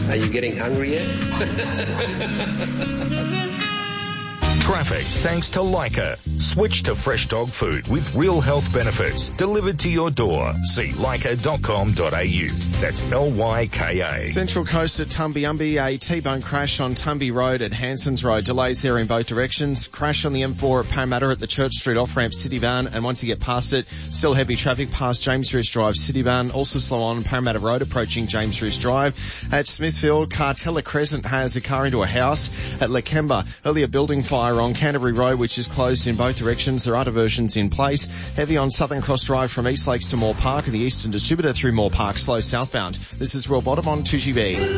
Are you getting hungry yet? Traffic thanks to Leica. Switch to fresh dog food with real health benefits delivered to your door. See leica.com.au. That's Lyka. Central Coast at Tumbiumbi, a T-bone crash on Tumby Road at Hansons Road. Delays there in both directions. Crash on the M4 at Parramatta at the Church Street off-ramp City Van, and once you get past it, still heavy traffic past James Rees Drive City Van. Also slow on Parramatta Road approaching James Rees Drive. At Smithfield, Cartella Crescent has a car into a house. At Lakemba, earlier building fire on Canterbury Road, which is closed in both directions. There are diversions in place. Heavy on Southern Cross Drive from East Lakes to Moore Park, and the Eastern Distributor through Moore Park, slow southbound. This is Will Bottom on 2GB.